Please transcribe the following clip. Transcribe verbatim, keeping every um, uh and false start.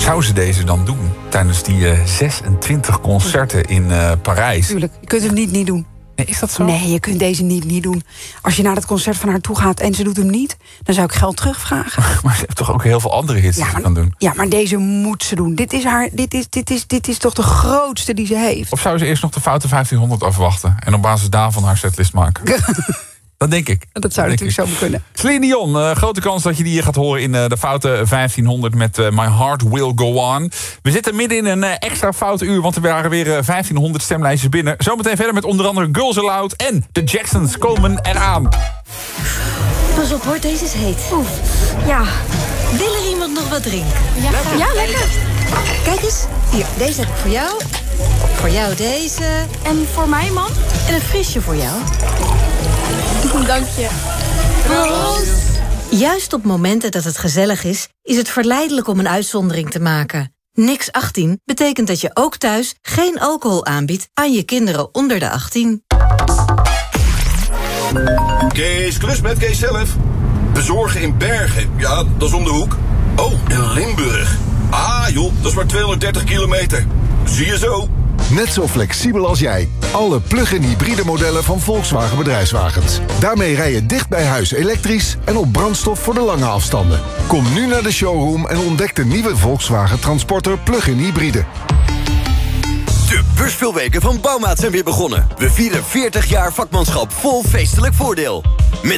Zou ze deze dan doen tijdens die uh, zesentwintig concerten in uh, Parijs? Tuurlijk, je kunt hem niet niet doen. Nee, is dat zo? Nee, je kunt deze niet niet doen. Als je naar het concert van haar toe gaat en ze doet hem niet, dan zou ik geld terugvragen. Maar ze heeft toch ook heel veel andere hits ja, die maar, ze kan doen? Ja, maar deze moet ze doen. Dit is, haar, dit, is, dit, is, dit is toch de grootste die ze heeft. Of zou ze eerst nog de foute vijftienhonderd afwachten en op basis daarvan haar setlist maken? Dat denk ik. Dat zou dat natuurlijk zo kunnen. Celine Dion, uh, grote kans dat je die gaat horen in uh, de foute vijftienhonderd met uh, My Heart Will Go On. We zitten midden in een uh, extra foute uur, want er waren weer uh, vijftienhonderd stemlijstjes binnen. Zometeen verder met onder andere Girls Aloud en de Jacksons komen eraan. Pas op hoor, deze is heet. Oef, ja. Wil er iemand nog wat drinken? Ja, lekker. Ja, lekker. Kijk eens, hier, deze heb ik voor jou. Voor jou deze. En voor mij, man? En een frisje voor jou. Dank je. Proost. Juist op momenten dat het gezellig is, is het verleidelijk om een uitzondering te maken. Niks achttien betekent dat je ook thuis geen alcohol aanbiedt aan je kinderen onder de achttien. Kees Klus met Kees zelf. Bezorgen in Bergen, ja, dat is om de hoek. Oh, in Limburg. Ah joh, dat is maar tweehonderddertig kilometer. Zie je zo. Net zo flexibel als jij. Alle plug-in hybride modellen van Volkswagen Bedrijfswagens. Daarmee rij je dicht bij huis elektrisch en op brandstof voor de lange afstanden. Kom nu naar de showroom en ontdek de nieuwe Volkswagen Transporter plug-in hybride. De beursveelweken van Bouwmaat zijn weer begonnen. We vieren veertig jaar vakmanschap vol feestelijk voordeel.